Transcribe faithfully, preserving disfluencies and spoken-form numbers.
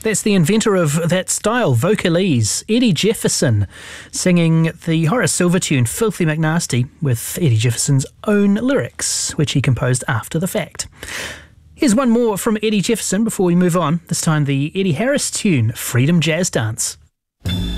That's the inventor of that style, vocalese, Eddie Jefferson, singing the Horace Silver tune Filthy McNasty with Eddie Jefferson's own lyrics, which he composed after the fact. Here's one more from Eddie Jefferson before we move on, this time the Eddie Harris tune, Freedom Jazz Dance.